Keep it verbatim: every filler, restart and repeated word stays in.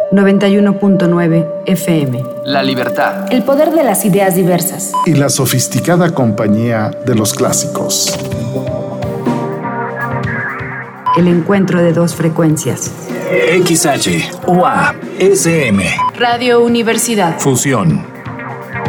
noventa y uno punto nueve F M. La libertad. El poder de las ideas diversas. Y la sofisticada compañía de los clásicos. El encuentro de dos frecuencias. X H U A S M. Radio Universidad. Fusión.